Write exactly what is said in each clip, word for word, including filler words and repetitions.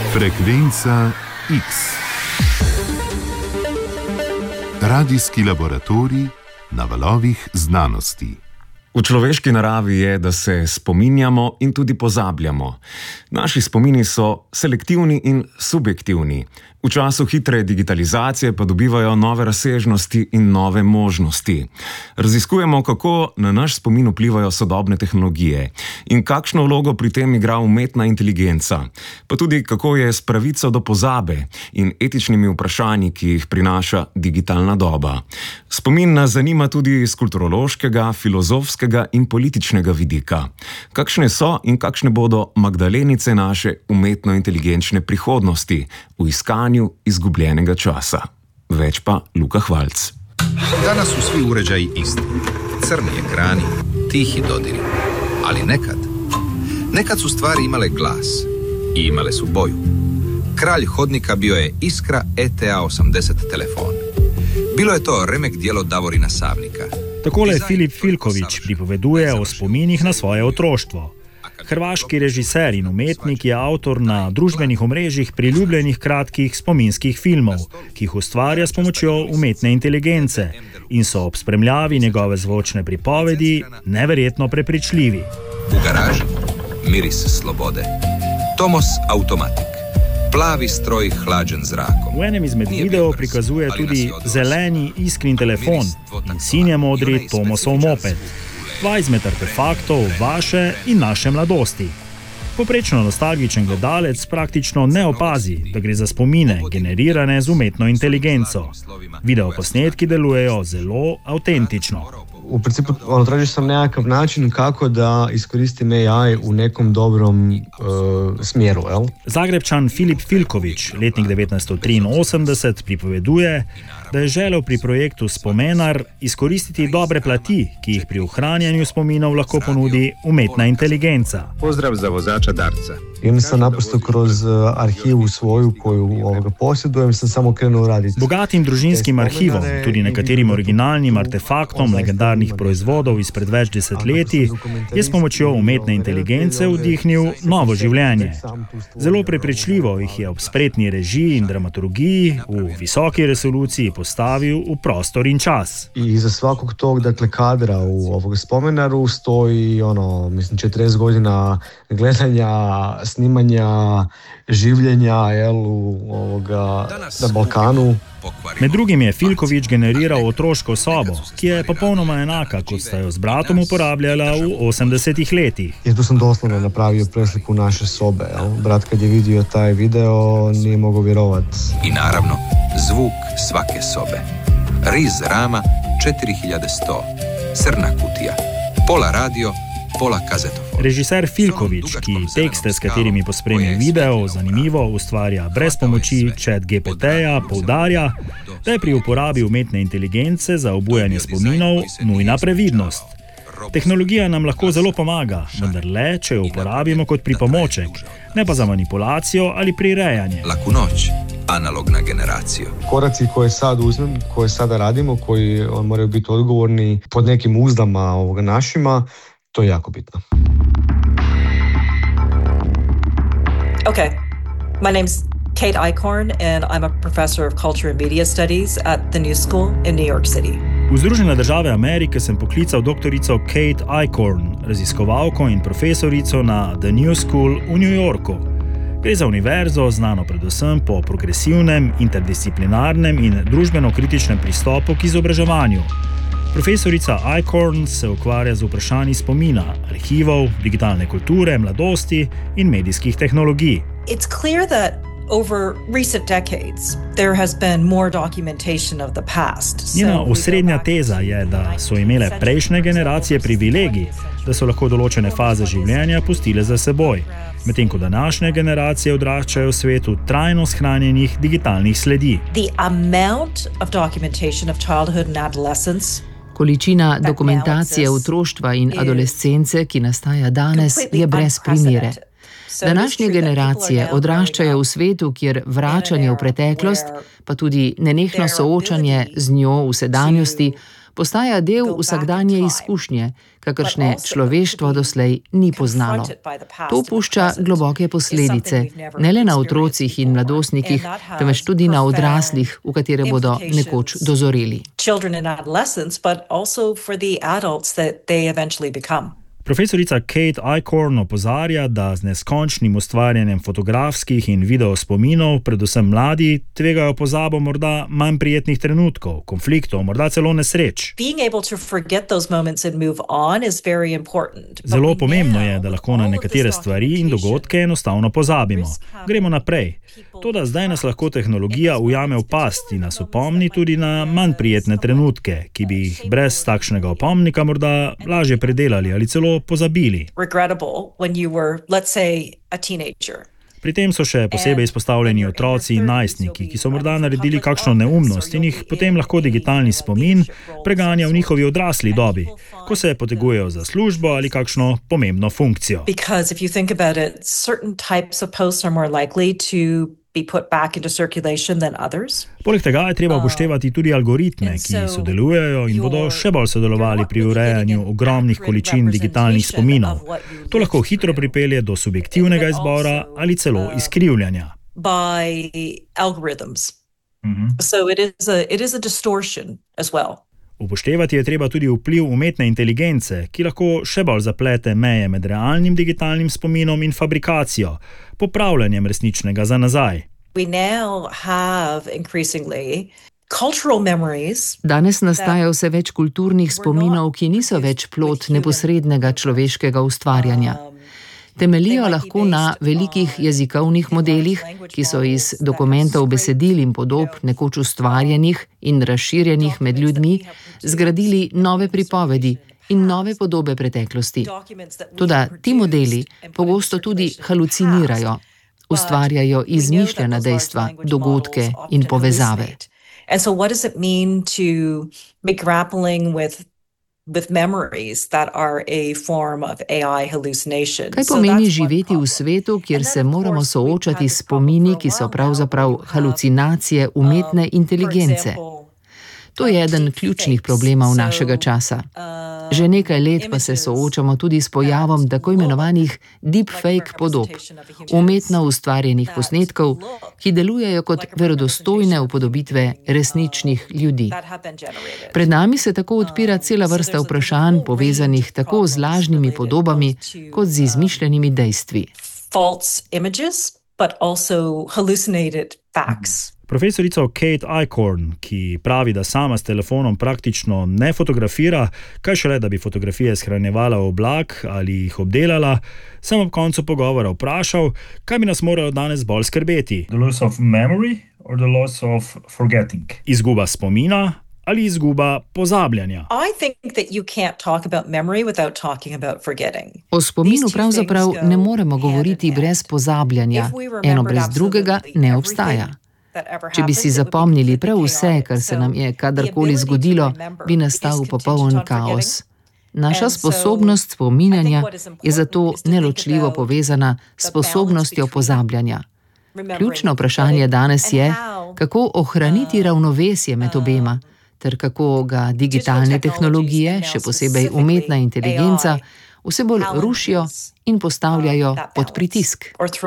Frekvenca X. Radijski laboratorij na valovih znanosti. V človeški naravi je, da se spominjamo in tudi pozabljamo. Naši spomini so selektivni in subjektivni. V času hitre digitalizacije pa dobivajo nove razsežnosti in nove možnosti. Raziskujemo, kako na naš spomin vplivajo sodobne tehnologije in kakšno vlogo pri tem igra umetna inteligenca, pa tudi kako je s pravico do pozabe in etičnimi vprašanji, ki jih prinaša digitalna doba. Spomin nas zanima tudi z kulturološkega, filozofskega in političnega vidika. Kakšne so in kakšne bodo Magdalenice naše umetno-inteligenčne prihodnosti v iskanju izgubljenega časa. Več pa Luka Hvalc. Danas su svi uređaji isti. Crni ekrani, tihi dodiri. Ali nekad, nekad su stvari imale glas i imale su boju. Kralj hodnika bio je Iskra E T A osemdeset telefon. Bilo je to remek djelo Davorina Savnika. Takole Filip Filković pripoveduje o spominih na svoje otroštvo. Hrvaški režiser in umetnik je avtor na družbenih omrežjih priljubljenih kratkih spominskih filmov, ki jih ustvarja s pomočjo umetne inteligence in so ob spremljavi njegove zvočne pripovedi neverjetno prepričljivi. U garaži miris slobode. Tomos automatik. Plavi stroj hlađen zrakom. V enem izmed videov prikazuje tudi zeleni Iskrin telefon in sinje modri Tomosov moped. Dva izmed artefaktov vaše in naše mladosti. Poprečno nostalgičen gledalec praktično ne opazi, da gre za spomine, generirane z umetno inteligenco. Videoposnetki delujejo zelo avtentično. U principu ono, tražio sam nekakav način kako da iskoristim A I u nekom dobrom uh, smjeru. Jel? Zagrebčan Filip Filković, letnik devetnajststo triinosemdeset, pripoveduje, da je želel pri projektu Spomenar izkoristiti dobre plati, ki jih pri ohranjanju spominov lahko ponudi umetna inteligenca. Pozdrav za vozača Darca. I sam naprosto kroz arhivu svoju koju ovoga posjedujem sam samo krenuo raditi. Bogatim družinskim arhivom, tudi nekaterim originalnim artefaktom legendarnih proizvodov izpred več desetletij, je s pomočjo umetne inteligence vdihnil novo življenje. Zelo prepričljivo jih je ob spretni režiji in dramaturgiji v visoki resoluciji postavil v prostor in čas. I iza svakog tog dakle, kadra u ovog spomenaru stoji ono, mislim, četrdeset godina gledanja, snimanja, življenja jel, u ovoga, na Balkanu. Med drugim je Filković generiral otroško sobo, ki je popolnoma enaka, kot sta jo s bratom uporabljala v osemdesetih letih. I tu sam doslovno napravio presliku naše sobe. Jel? Brat kad je vidio taj video nije mogao vjerovat. I naravno, zvuk svake sobe. Riz rama četiri hiljade sto. Crna kutija. Pola radio, pola kazetofon. Režiser Filković, ki tekste, s katerimi pospremi video, zanimivo ustvarja brez pomoči Chat G P T-ja, poudarja, da je pri uporabi umetne inteligence za obujanje spominov nujna previdnost. Tehnologija nam lahko zelo pomaga, vendar le, če jo uporabimo kot pripomoček, ne pa za manipulacijo ali prirejanje. Laku noć, analogna generacija. Koraci koje sad uzmem, koje sada radimo, koji moraju biti odgovorni pod nekim uzdama ovoga našima, to je jako bitno. Okay, my name's Kate Eichhorn and I'm a professor of culture and media studies at the New School in New York City. V Združene države Amerike sem poklical doktorico Kate Eichhorn, raziskovalko in profesorico na The New School v New Yorku. Gre za univerzo, znano predvsem po progresivnem, interdisciplinarnem in družbeno-kritičnem pristopu k izobraževanju. Profesorica Eichhorn se ukvarja z vprašanji spomina, arhivov, digitalne kulture, mladosti in medijskih tehnologij. It's clear that over recent decades there has been more documentation of the past. Njena osrednja teza je, da so imele prejšnje generacije privilegij, da so lahko določene faze življenja pustile za seboj, medtem ko današnje generacije odraščajo v svetu trajno shranjenih digitalnih sledi. The amount of documentation of childhood and adolescence Količina dokumentacije otroštva in adolescence, ki nastaja danes, je brez primere. Današnje generacije odraščajo v svetu, kjer vračanje v preteklost, pa tudi nenehno soočanje z njo v sedanjosti, Postaja del vsakdanje izkušnje, kakršne človeštvo doslej ni poznalo. To pušča globoke posledice, ne le na otrocih in mladostnikih, temveč tudi na odraslih, v katere bodo nekoč dozoreli. Profesorica Kate Eichhorn opozarja, da z neskončnim ustvarjanjem fotografskih in video spominov, predvsem mladi, tvegajo pozabo morda manj prijetnih trenutkov, konfliktov, morda celo nesreč. Zelo pomembno je, da lahko na nekatere stvari in dogodke enostavno pozabimo. Gremo naprej. Toda zdaj nas lahko tehnologija ujame v past in nas opomni tudi na manj prijetne trenutke, ki bi jih brez takšnega opomnika morda lažje predelali ali celo pozabili. Pri tem so še posebej izpostavljeni otroci in najstniki, ki so morda naredili kakšno neumnost in jih potem lahko digitalni spomin preganja v njihovi odrasli dobi, ko se potegujejo za službo ali kakšno pomembno funkcijo. Poleg tega je treba upoštevati tudi algoritme, ki sodelujejo in bodo še bolj sodelovali pri urejanju ogromnih količin digitalnih spominov. To lahko hitro pripelje do subjektivnega izbora ali celo izkrivljanja. Upoštevati je treba tudi vpliv umetne inteligence, ki lahko še bolj zaplete meje med realnim digitalnim spominom in fabrikacijo, popravljanjem resničnega za nazaj. Danes nastaja vse več kulturnih spominov, ki niso več plod neposrednega človeškega ustvarjanja. Temeljijo lahko na velikih jezikovnih modelih, ki so iz dokumentov, besedil in podob nekoč ustvarjenih in razširjenih med ljudmi zgradili nove pripovedi in nove podobe preteklosti. Toda ti modeli pogosto tudi halucinirajo, ustvarjajo izmišljena dejstva, dogodke in povezave. Kaj pomeni živeti v svetu, kjer se moramo soočati s spomini, ki so pravzaprav halucinacije umetne inteligence? To je eden ključnih problemov našega časa. Že nekaj let pa se soočamo tudi s pojavom tako imenovanih deepfake podob, umetno ustvarjenih posnetkov, ki delujejo kot verodostojne upodobitve resničnih ljudi. Pred nami se tako odpira cela vrsta vprašanj, povezanih tako z lažnimi podobami, kot z izmišljenimi dejstvi. Profesorico Kate Eichhorn, ki pravi, da sama s telefonom praktično ne fotografira, kaj šele, da bi fotografije shranjevala v oblak ali jih obdelala, sem ob koncu pogovora vprašal, kaj bi nas moralo danes bolj skrbeti. The loss of memory or the loss of forgetting? Izguba spomina ali izguba pozabljanja? O spominu pravzaprav ne moremo govoriti brez pozabljanja. Eno brez drugega ne obstaja. Če bi si zapomnili prav vse, kar se nam je kadarkoli zgodilo, bi nastal popoln kaos. Naša sposobnost spominjanja je zato neločljivo povezana s sposobnostjo pozabljanja. Ključno vprašanje danes je, kako ohraniti ravnovesje med obema, ter kako ga digitalne tehnologije, še posebej umetna inteligenca, vse bolj rušijo in postavljajo pod pritisk.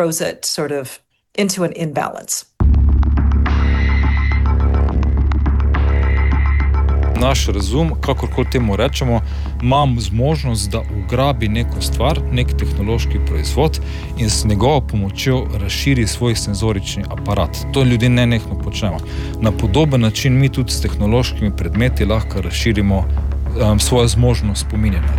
Naš razum, kakorkoli temu rečemo, ima zmožnost, da ugrabi neko stvar, nek tehnološki proizvod in s njegovo pomočjo razširi svoj senzorični aparat. To ljudje nenehno počnemo. Na podoben način mi tudi s tehnološkimi predmeti lahko razširimo um, svojo zmožnost spominjanja.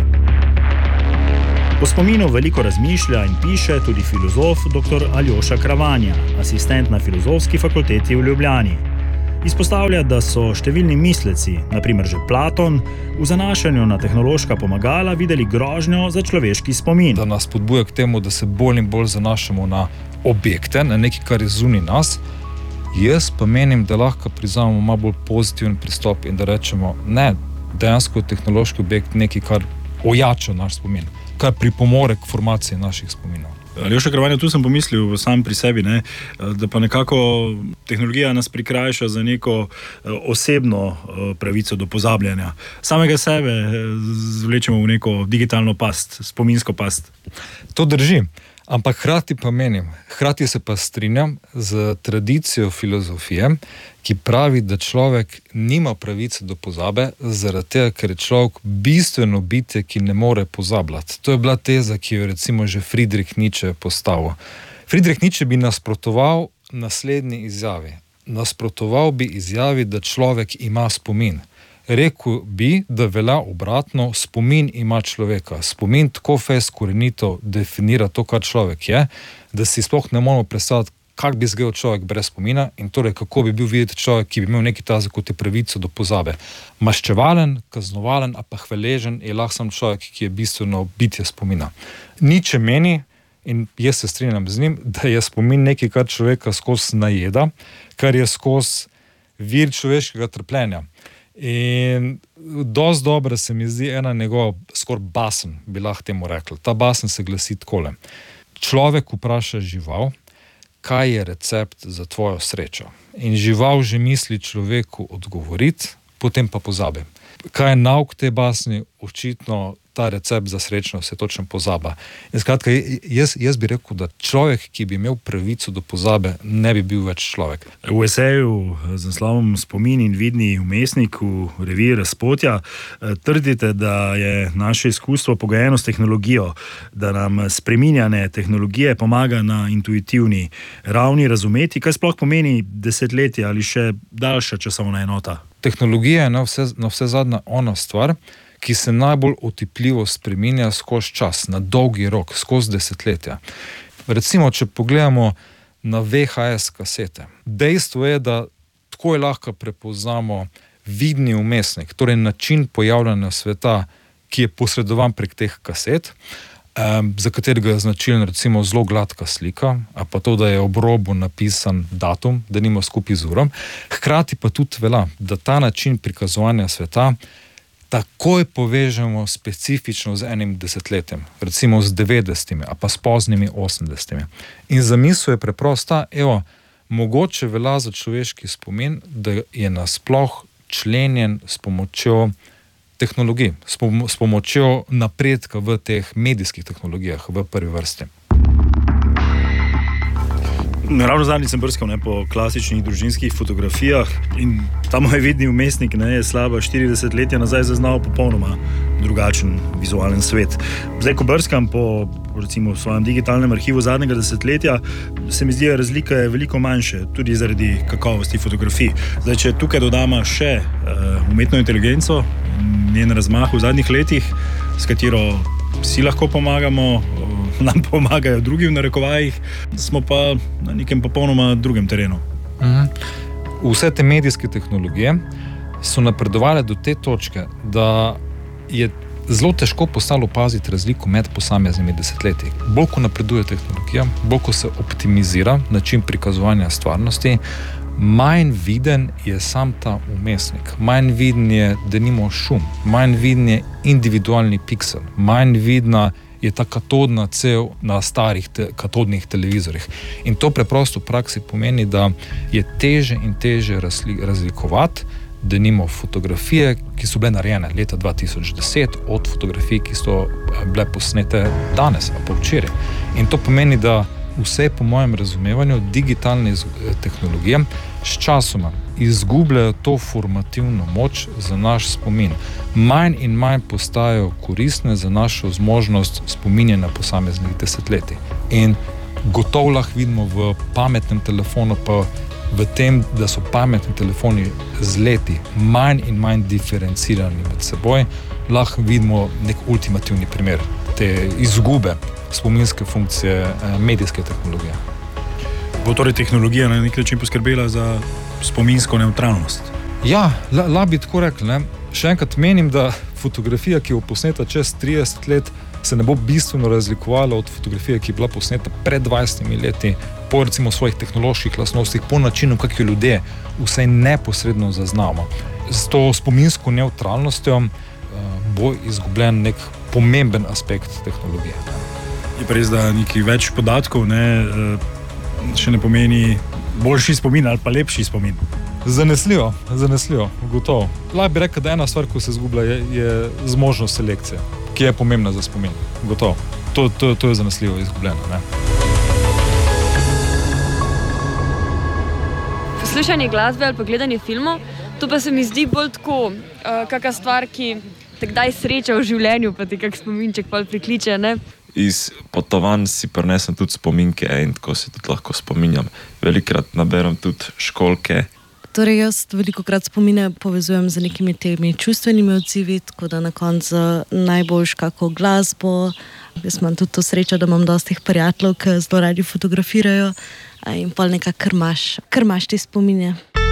O spominu veliko razmišlja in piše tudi filozof dr. Aljoša Kravanja, asistent na Filozofski fakulteti v Ljubljani. Izpostavlja, da so številni misleci, na primer že Platon, v zanašanju na tehnološka pomagala videli grožnjo za človeški spomin. Da nas spodbuja k temu, da se bolj in bolj zanašamo na objekte, na nekaj, kar je zunaj nas. Jaz pa menim, da lahko priznamo malo bolj pozitiven pristop in da rečemo, ne, dejansko je tehnološki objekt nekaj, kar ojača naš spomin, kar pripomore k formaciji naših spominov. Aljoša Krvanja, tu sem pomislil sam pri sebi, ne, da pa nekako tehnologija nas prikrajša za neko osebno pravico do pozabljanja. Samega sebe zvlečemo v neko digitalno past, spominsko past. To drži, ampak hkrati pa menim, hkrati se pa strinjam z tradicijo filozofije, ki pravi, da človek nima pravice do pozabe, zaradi tega, ker je človek bistveno bitje, ki ne more pozabljati. To je bila teza, ki jo recimo že Friedrich Nietzsche postavil. Friedrich Nietzsche bi nasprotoval naslednji izjavi. Nasprotoval bi izjavi, da človek ima spomin. Rekel bi, da velja obratno, spomin ima človeka. Spomin tako fez korenito definira to, kar človek je, da si sploh ne moramo predstavljati, kak bi izgledal človek brez spomina in torej kako bi bil videti človek, ki bi imel neki tazek kot je pravico do pozabe. Maščevalen, kaznovalen, a pa hvaležen je lahko sam človek, ki je bistveno bitje spomina. Nietzsche meni, in jaz se strinjam z njim, da je spomin nekaj, kar človeka skozi najeda, kar je skozi vir človeškega trpljenja. In dosti dobro se mi zdi ena njegova skoraj basen, bi lahko temu rekli. Ta basen se glasi takole. Človek vpraša žival, kaj je recept za tvojo srečo. In žival že misli človeku odgovoriti, potem pa pozabi. Kaj je nauk te basni? Očitno ta recept za srečnost je točno pozaba. In skratka, jaz, jaz bi rekel, da človek, ki bi imel pravico do pozabe, ne bi bil več človek. V eseju z naslovom Spomin in vidni vmesnik v reviji Razpotja trdite, da je naše izkustvo pogojeno s tehnologijo, da nam spreminjanje tehnologije pomaga na intuitivni ravni razumeti, kaj sploh pomeni desetletje ali še daljša časovna enota. Tehnologija je na vse, na vse zadnja ona stvar, ki se najbolj otipljivo spreminja skozi čas, na dolgi rok, skozi desetletja. Recimo, če pogledamo na V H S kasete, dejstvo je, da tako je lahko prepoznamo vidni vmesnik, torej način pojavljanja sveta, ki je posredovan prek teh kaset, um, za katerega je značilen recimo zelo gladka slika, a pa to, da je ob robu napisan datum, da nima skupaj z urom. Hkrati pa tudi velja, da ta način prikazovanja sveta takoj povežemo specifično z enim desetletjem, recimo z devetdesetimi, a pa s poznimi osemdesetimi. In zamisel je preprosta, evo, mogoče velja za človeški spomin, da je nasploh členjen s pomočjo tehnologij, s, pom- s pomočjo napredka v teh medijskih tehnologijah v prvi vrsti. Ravno zadnji sem brskal ne, po klasičnih družinskih fotografijah in ta moj vidni vmesnik ne, je slaba štirideset let nazaj zaznal popolnoma drugačen vizualen svet. Zdaj, ko brskam po recimo, svojem digitalnem arhivu zadnjega desetletja, se mi zdi, da razlika je veliko manjše, tudi zaradi kakovosti fotografij. Zdaj, če tukaj dodamo še uh, umetno inteligenco, njen razmah v zadnjih letih, s katero si lahko pomagamo, nam pomagajo drugi v narekovajih, smo pa na nekem popolnoma drugem terenu. Mhm. Vse te medijske tehnologije so napredovale do te točke, da je zelo težko postalo opaziti razliko med posameznimi desetletji. Bolj ko napreduje tehnologija, bolj ko se optimizira način prikazovanja stvarnosti, manj viden je sam ta vmesnik. Manj viden je denimo šum, manj viden je individualni piksel, manj vidna je ta katodna cev na starih te, katodnih televizorjih. In to preprosto v praksi pomeni, da je teže in teže razli, razlikovati denimo fotografije, ki so bile narejene leta dva tisoč deset, od fotografij, ki so bile posnete danes, a pa včeraj. In to pomeni, da vse po mojem razumevanju digitalne tehnologije s časoma izgubljajo to formativno moč za naš spomin. Manj in manj postajajo koristne za našo zmožnost spominjanja posameznih desetletij. In gotovo lahko vidimo v pametnem telefonu, pa v tem, da so pametni telefoni z leti manj in manj diferencirani med seboj, lahko vidimo nek ultimativni primer te izgube spominske funkcije medijske tehnologije. Bo torej tehnologija na nek način poskrbela za spominsko neutralnost? Ja, la, la bi tako rekli. Ne? Še enkrat menim, da fotografija, ki je posneta čez trideset let, se ne bo bistveno razlikovala od fotografije, ki je bila posneta pred dvajsetimi leti, po recimo svojih tehnoloških lastnostih, po načinu, kak jo ljudje vsaj neposredno zaznamo. S to spominsko neutralnostjo uh, bo izgubljen nek pomemben aspekt tehnologije. Je pa res, da nekaj več podatkov ne, še ne pomeni boljši spomin ali pa lepši spomin. Zanesljivo, zanesljivo, gotovo. Lahko bi rekel, da ena stvar, ko se izgublja, je, je zmožnost selekcije, ki je pomembna za spomin. Gotovo. To, to, to je zanesljivo izgubljeno. Ne? Poslušanje glasbe ali pa gledanje filmov, to pa se mi zdi bolj tako, uh, kakšna stvar, ki te kdaj sreča v življenju, pa ti kak spominček pol prikliče, ne? Iz potovanj si prinesem tudi spominke in tako se tudi lahko spominjam. Velikrat naberem tudi školke. Torej jaz veliko krat spomine povezujem z nekimi temi čustvenimi odzivi, tako da na koncu najboljš kako glasbo. Jaz imam tudi to srečo, da imam dosti prijateljev, ki zelo radi fotografirajo in pol nekako krmaš, krmaš te spomine.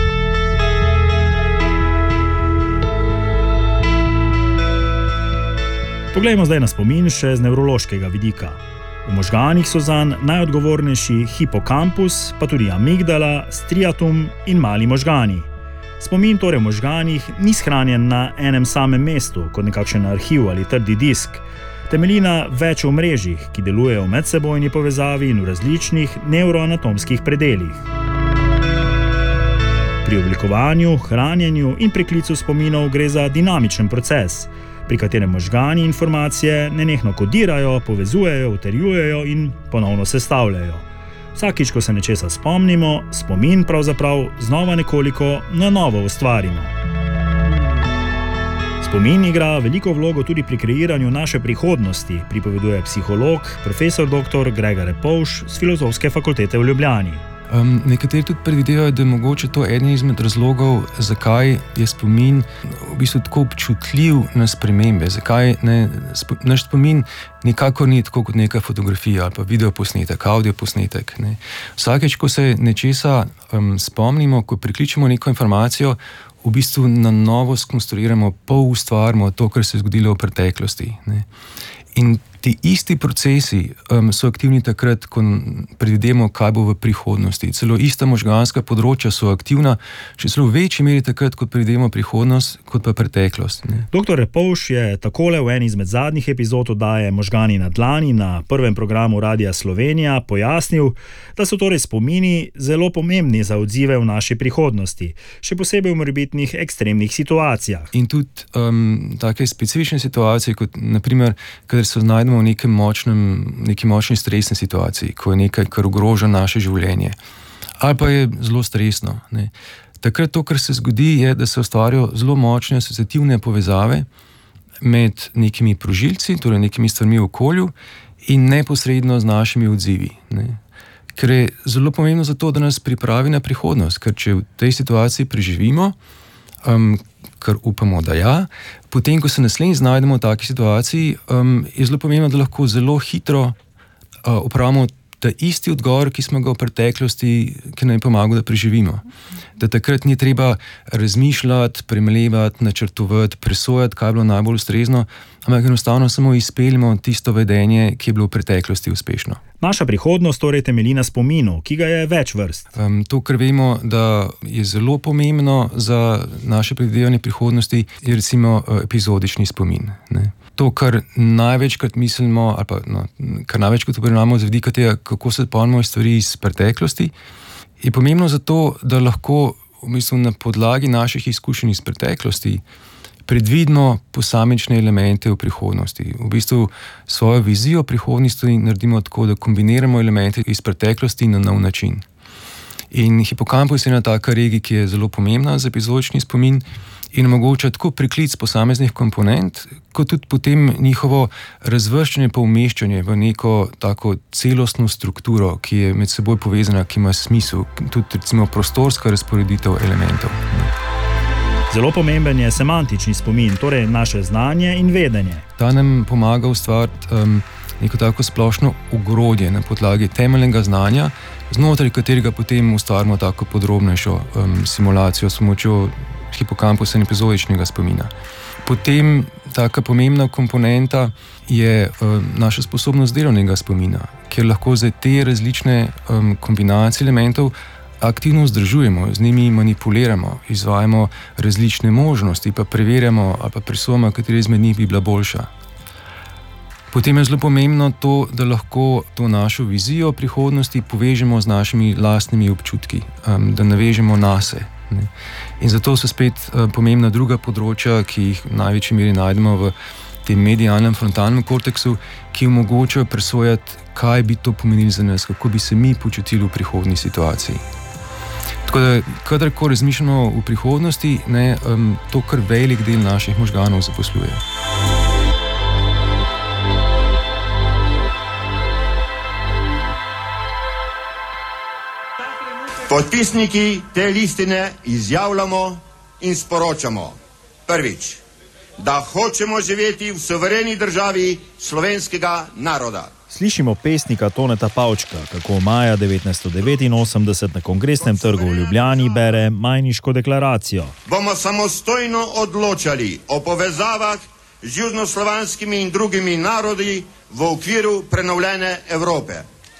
Poglejmo zdaj na spomin še z nevrološkega vidika. V možganih so zanj najodgovornejši hipokampus, pa tudi amigdala, striatum in mali možgani. Spomin torej v možganih ni shranjen na enem samem mestu, kot nekakšen arhiv ali trdi disk. Temelji na več omrežjih, ki delujejo v medsebojni povezavi in v različnih nevroanatomskih predelih. Pri oblikovanju, hranjenju in preklicu spominov gre za dinamičen proces, pri katerem možgani informacije nenehno kodirajo, povezujejo, utrjujejo in ponovno sestavljajo. Vsakič, ko se nečesa spomnimo, spomin pravzaprav znova nekoliko na novo ustvarimo. Spomin igra veliko vlogo tudi pri kreiranju naše prihodnosti, pripoveduje psiholog, profesor doktor Gregor Repovž z Filozofske fakultete v Ljubljani. Um, nekateri tudi predvidevajo, da je mogoče to eden izmed razlogov, zakaj je spomin v bistvu tako občutljiv na spremembe, zakaj ne, spo, naš spomin nikakor ni tako kot neka fotografija ali pa videoposnetek, audioposnetek. Ne. Vsakeč, ko se nečesa um, spomnimo, ko prikličemo neko informacijo, v bistvu na novo skonstruiramo, poustvarimo to, kar se je zgodilo v preteklosti. Ne. In ti isti procesi um, so aktivni takrat, ko predvidemo, kaj bo v prihodnosti. Celo ista možganska področja so aktivna, še celo v večji meri takrat, ko predvidemo prihodnost, kot pa preteklost. Ne. Doktor Repovž je takole v eni izmed zadnjih epizod oddaje Možgani na dlani na prvem programu Radia Slovenija pojasnil, da so torej spomini zelo pomembni za odzive v naši prihodnosti, še posebej v morebitnih ekstremnih situacijah. In tudi um, take specifične situacije, kot naprimer, kadar se znajdemo v nekem močnem, neki močni stresni situaciji, ko je nekaj, kar ogroža naše življenje. Ali pa je zelo stresno. Ne. Takrat to, kar se zgodi, je, da se ustvarijo zelo močne asociativne povezave med nekimi prožilci, torej nekimi stvarmi v okolju in neposredno z našimi odzivi. Ne. Ker je zelo pomembno za to, da nas pripravi na prihodnost, ker če v tej situaciji preživimo, um, kar upamo, da ja, potem, ko se naslednjič znajdemo v taki situaciji, um, je zelo pomembno, da lahko zelo hitro uh, opravimo ta isti odgovor, ki smo ga v preteklosti, ki nam je pomagal, da preživimo. Da takrat ni treba razmišljati, premlevati, načrtovati, presojati, kaj je bilo najbolj ustrezno, ampak enostavno samo izpeljemo tisto vedenje, ki je bilo v preteklosti uspešno. Naša prihodnost torej temelji na spominu, ki ga je več vrst. Um, to, kar vemo, da je zelo pomembno za naše predvidevanje prihodnosti, je recimo epizodični spomin. Ne? To, kar največkrat mislimo, ali pa no, kar največkrat uporabljamo z vidika tega, kako se spomnimo stvari iz preteklosti, je pomembno zato, da lahko v bistvu na podlagi naših izkušenj iz preteklosti predvidimo posamične elemente v prihodnosti. V bistvu svojo vizijo prihodnosti naredimo tako, da kombiniramo elemente iz preteklosti na nov način. In hipokampus je ena taka regija, ki je zelo pomembna za epizodični spomin in omogoča tako priklic posameznih komponent, kot tudi potem njihovo razvrščanje pa umeščanje v neko tako celostno strukturo, ki je med seboj povezana, ki ima smisel, tudi recimo prostorska razporeditev elementov. Zelo pomemben je semantični spomin, torej naše znanje in vedenje. Ta nam pomaga ustvariti um, neko tako splošno ogrodje na podlagi temeljnega znanja, znotraj katerega potem ustvarimo tako podrobnejšo um, simulacijo s pomočjo hipokampusa in epizodičnega spomina. Potem taka pomembna komponenta je um, naša sposobnost delovnega spomina, kjer lahko za te različne um, kombinacije elementov aktivno vzdržujemo, z njimi manipuliramo, izvajamo različne možnosti, pa preverjamo ali pa presojamo, katera izmed njih bi bila boljša. Potem je zelo pomembno to, da lahko to našo vizijo prihodnosti povežemo z našimi lastnimi občutki, um, da navežemo nase. Ne. In zato so spet uh, pomembna druga področja, ki jih v največji meri najdemo v tem medialnem frontalnem korteksu, ki omogočajo presojati, kaj bi to pomenilo za nas, kako bi se mi počutili v prihodnji situaciji. Tako da, kadarko razmišljamo v prihodnosti, ne, um, to kar velik del naših možganov zaposluje. Podpisniki te listine izjavljamo in sporočamo. Prvič, da hočemo živeti v suvereni državi slovenskega naroda. Slišimo pesnika Toneta Pavčka, kako maja devetnajststo devetinosemdeset na Kongresnem trgu v Ljubljani bere Majniško deklaracijo. Bomo samostojno odločali o povezavah z južnoslovanskimi in drugimi narodi v okviru prenovljene Evrope.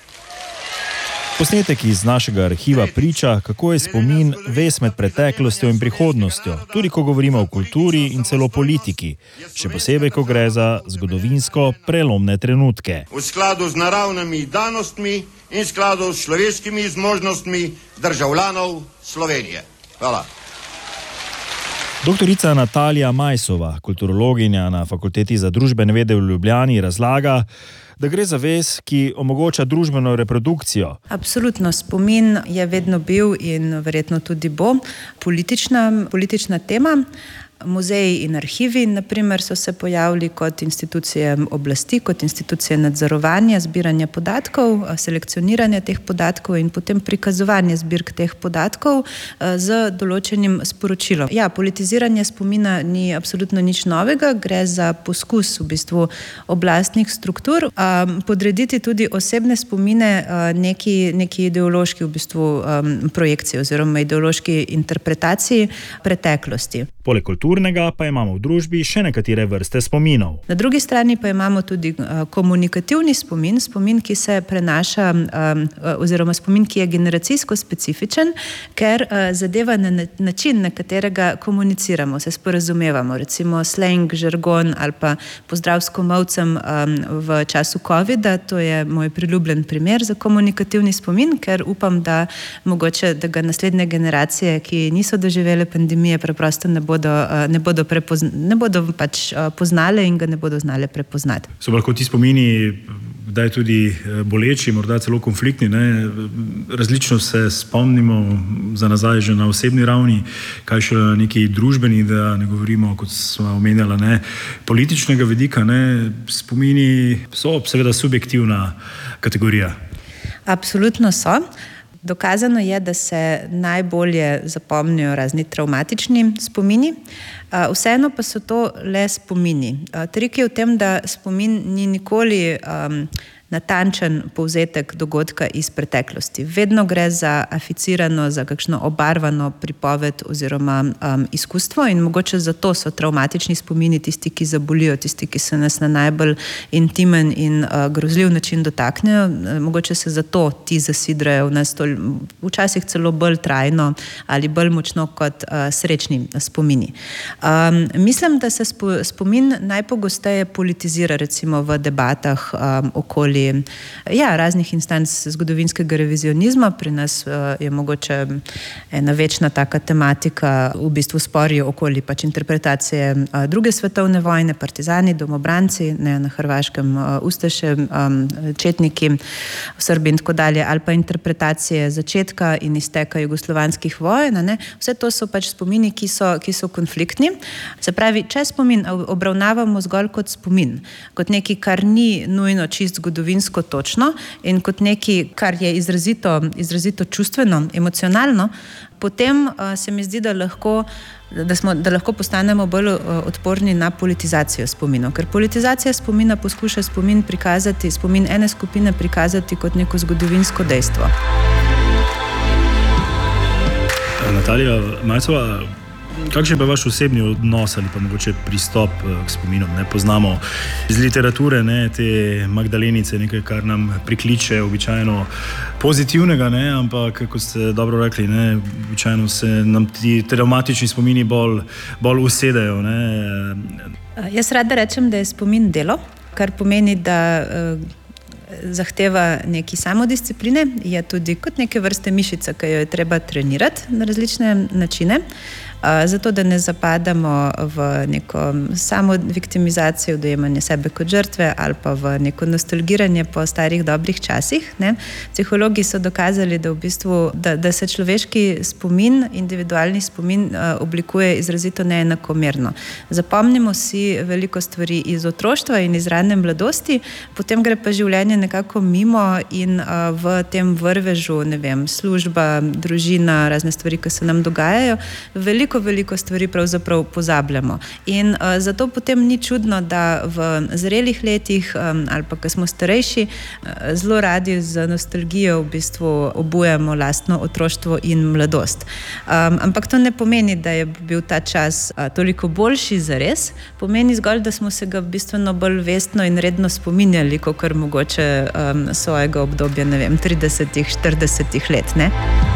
Posnetek iz našega arhiva priča, kako je spomin vez med preteklostjo in prihodnostjo, tudi ko govorimo o kulturi in celo politiki, še posebej, ko gre za zgodovinsko prelomne trenutke. V skladu z naravnimi danostmi in v skladu s človeškimi zmožnostmi državljanov Slovenije. Hvala. Doktorica Natalija Majsova, kulturologinja na Fakulteti za družbene vede v Ljubljani, razlaga, da gre za vez, ki omogoča družbeno reprodukcijo. Absolutno, spomin je vedno bil in verjetno tudi bo politična, politična tema. Muzeji in arhivi, na primer, so se pojavili kot institucije oblasti, kot institucije nadzorovanja, zbiranja podatkov, selekcioniranja teh podatkov in potem prikazovanje zbirk teh podatkov z določenim sporočilom. Ja, politiziranje spomina ni absolutno nič novega, gre za poskus v bistvu oblastnih struktur, podrediti tudi osebne spomine neki, neki ideološki v bistvu projekciji oziroma ideološki interpretaciji preteklosti. Poleg kulturnega pa imamo v družbi še nekatere vrste spominov. Na drugi strani pa imamo tudi komunikativni spomin, spomin, ki se prenaša, oziroma spomin, ki je generacijsko specifičen, ker zadeva na način, na katerega komuniciramo, se sporazumevamo. Recimo slang, žargon ali pa pozdrav s komolcem v času covida, to je moj priljubljen primer za komunikativni spomin, ker upam, da mogoče, da ga naslednje generacije, ki niso doživele pandemije, preprosto ne bo Bodo, ne, bodo prepozna, ne bodo pač poznale in ga ne bodo znale prepoznati. So lahko ti spomini kdaj tudi boleči, morda celo konfliktni, ne? Različno se spomnimo za nazaj že na osebni ravni, kaj še neki družbeni, da ne govorimo, kot smo omenjali, ne, političnega vidika, ne? Spomini so seveda subjektivna kategorija. Absolutno so. Dokazano je, da se najbolje zapomnijo razni travmatični spomini, vseeno pa so to le spomini. Trik je v tem, da spomin ni nikoli um, natančen povzetek dogodka iz preteklosti. Vedno gre za aficirano, za kakšno obarvano pripoved oziroma um, izkustvo in mogoče zato so travmatični spomini tisti, ki zabolijo, tisti, ki se nas na najbolj intimen in uh, grozljiv način dotaknejo. Mogoče se zato ti zasidrajo v nas tol, včasih celo bolj trajno ali bolj močno kot uh, srečni spomini. Um, mislim, da se spo, spomin najpogosteje politizira recimo v debatah um, okoli ja, raznih instanc zgodovinskega revizionizma. Pri nas uh, je mogoče ena večna taka tematika v bistvu spori okoli pač interpretacije uh, druge svetovne vojne, partizani, domobranci, ne, na Hrvaškem uh, ustaše, um, četniki v Srbiji in tako dalje, ali pa interpretacije začetka in izteka jugoslovanskih vojen. Ne. Vse to so pač spomini, ki so, ki so konfliktni. Se pravi, če spomin obravnavamo zgolj kot spomin, kot nekaj, kar ni nujno čist zgodovinsko točno in kot nekaj, kar je izrazito, izrazito čustveno, emocionalno, potem uh, se mi zdi, da lahko, da, smo, da lahko postanemo bolj uh, odporni na politizacijo spominov. Ker politizacija spomina poskuša spomin prikazati, spomin ene skupine prikazati kot neko zgodovinsko dejstvo. Natalija Majsova, kakšen pa je vaš osebni odnos ali pa mogoče pristop k spominom? Ne? Poznamo iz literature, ne, te Magdalenice, nekaj, kar nam prikliče običajno pozitivnega, ne, ampak, kot ste dobro rekli, ne, običajno se nam ti traumatični spomini bolj, bolj usedejo. Ne. Jaz rada rečem, da je spomin delo, kar pomeni, da zahteva neki samodiscipline, je tudi kot neke vrste mišica, ki jo je treba trenirati na različne načine, zato da ne zapadamo v neko samo viktimizacijo, dojemanje sebe kot žrtve ali pa v neko nostalgiranje po starih dobrih časih. Ne. Psihologi so dokazali, da, v bistvu, da, da se človeški spomin, individualni spomin oblikuje izrazito neenakomerno. Zapomnimo si veliko stvari iz otroštva in iz rane mladosti, potem gre pa življenje nekako mimo in v tem vrvežu, ne vem, služba, družina, razne stvari, ki se nam dogajajo, veliko Veliko, veliko stvari pravzaprav pozabljamo. In uh, zato potem ni čudno, da v zrelih letih um, ali pa, ko smo starejši, uh, zelo radi z nostalgijo v bistvu obujamo lastno otroštvo in mladost. Um, ampak to ne pomeni, da je bil ta čas uh, toliko boljši zares, pomeni zgolj, da smo se ga bistveno bolj vestno in redno spominjali, kakor mogoče um, svojega obdobja, ne vem, tridesetih, štiridesetih let, ne?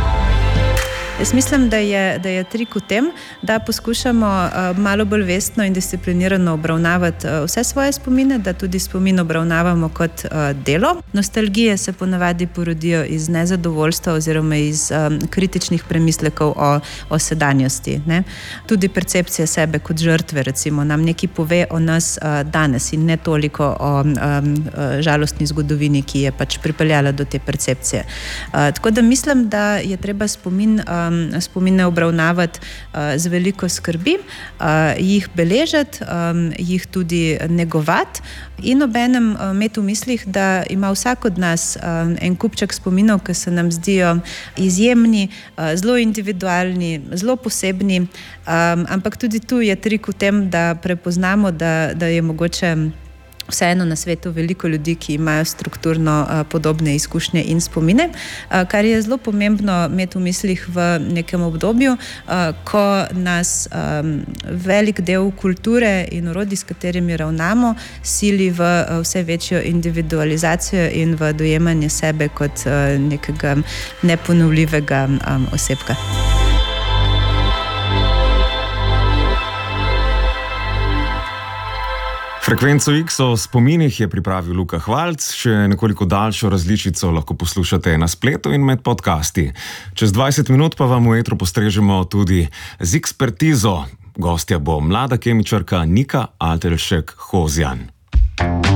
Jaz mislim, da je, da je trik v tem, da poskušamo uh, malo bolj vestno in disciplinirano obravnavati uh, vse svoje spomine, da tudi spomin obravnavamo kot uh, delo. Nostalgije se ponavadi porodijo iz nezadovoljstva oziroma iz um, kritičnih premislekov o, o sedanjosti. Ne? Tudi percepcija sebe kot žrtve, recimo, nam nekaj pove o nas uh, danes in ne toliko o um, uh, žalostni zgodovini, ki je pač pripeljala do te percepcije. Uh, tako da mislim, da je treba spomin uh, spomine obravnavati uh, z veliko skrbi, uh, jih beležati, um, jih tudi negovati in obenem uh, imeti v mislih, da ima vsak od nas um, en kupček spominov, ki se nam zdijo izjemni, uh, zelo individualni, zelo posebni, um, ampak tudi tu je trik v tem, da prepoznamo, da, da je mogoče vseeno na svetu veliko ljudi, ki imajo strukturno uh, podobne izkušnje in spomine, uh, kar je zelo pomembno imeti v mislih v nekem obdobju, uh, ko nas um, velik del kulture in orodij, s katerimi ravnamo, sili v uh, vse večjo individualizacijo in v dojemanje sebe kot uh, nekega neponovljivega um, osebka. Frekvenco X o spominih je pripravil Luka Hvalc, še nekoliko daljšo različico lahko poslušate na spletu in med podcasti. Čez dvajset minut pa vam v etru postrežemo tudi z ekspertizo. Gostja bo mlada kemičarka Nika Altelšek-Hozjan.